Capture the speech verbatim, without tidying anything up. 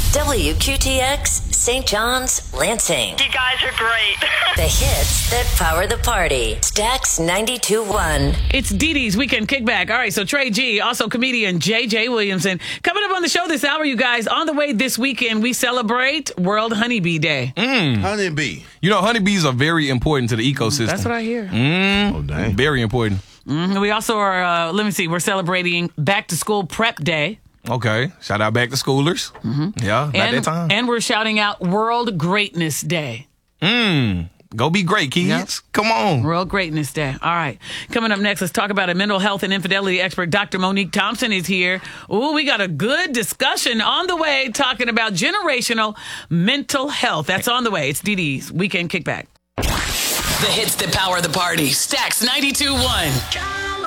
W Q T X, Saint John's, Lansing. You guys are great. The hits that power the party. Stax ninety-two point one. It's Dee Dee's Weekend Kickback. All right, so Trey G, also comedian J J Williamson. Coming up on the show this hour, you guys, on the way this weekend, we celebrate World Honeybee Day. Mm. Honeybee. You know, honeybees are very important to the ecosystem. That's what I hear. Mm. Oh, dang. Very important. Mm, we also are, uh, let me see, we're celebrating Back to School Prep Day. Okay. Shout out back to schoolers. Mm-hmm. Yeah, about and, that time. And we're shouting out World Greatness Day. Mm. Go be great, kids. Yep. Come on. World Greatness Day. All right. Coming up next, let's talk about a mental health and infidelity expert. Doctor Monique Thompson is here. Ooh, we got a good discussion on the way talking about generational mental health. That's on the way. It's Dee Dee's Weekend Kickback. The hits that power the party. Stax ninety-two point one.